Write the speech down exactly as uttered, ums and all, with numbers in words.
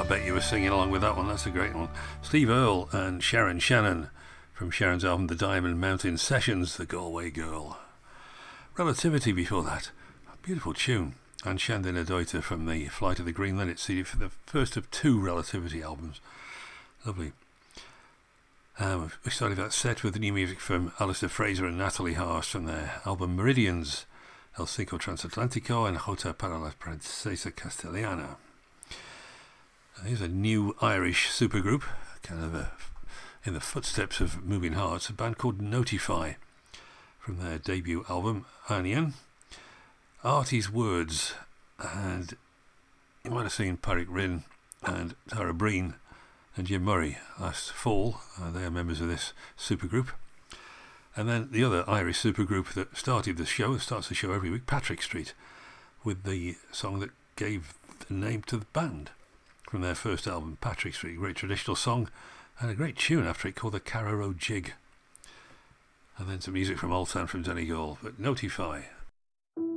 I bet you were singing along with that one. That's a great one. Steve Earle and Sharon Shannon from Sharon's album The Diamond Mountain Sessions, The Galway Girl. Relativity before that. A beautiful tune. And Shandin Adoita from the Flight of the Green Linnet C D for the first of two Relativity albums. Lovely. Um, we started that set with the new music from Alistair Fraser and Natalie Haas from their album Meridians, El Cinco Transatlantico and Jota para la Princesa Castellana. Here's a new Irish supergroup, kind of a, in the footsteps of Moving Hearts, a band called Notify from their debut album Anian. Artie's Words, and you might have seen Patrick Rinn and Tara Breen and Jim Murray last fall. Uh, they are members of this supergroup. And then the other Irish supergroup that started the show, starts the show every week, Patrick Street, with the song that gave the name to the band from their first album, Patrick Street. Great traditional song and a great tune after it called the Carrow Road Jig. And then some music from Old Town from Donegal, but Notify.